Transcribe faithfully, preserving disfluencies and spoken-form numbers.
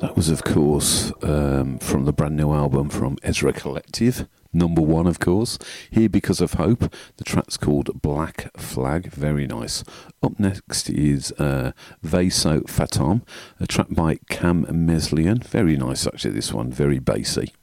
That was, of course, um, from the brand new album from Ezra Collective. Number one, of course. Here Because of Hope. The track's called Black Flag. Very nice. Up next is uh, Vaso Fatom, a track by Cam Meslian. Very nice, actually, this one. Very bassy.